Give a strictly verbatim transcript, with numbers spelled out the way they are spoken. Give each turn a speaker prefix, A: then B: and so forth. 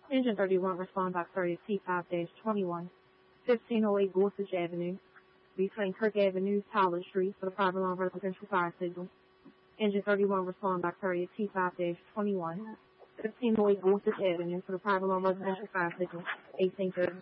A: Engine thirty-one, respond box thirty T five twenty-one, fifteen oh eight Gorsuch Avenue, between Kirk Avenue, Tyler Street, for the private line residential fire signal. Engine thirty-one, respond box thirty T five twenty-one, fifteen oh eight Gorsuch Avenue, for the private line residential fire signal, eighteen thirty.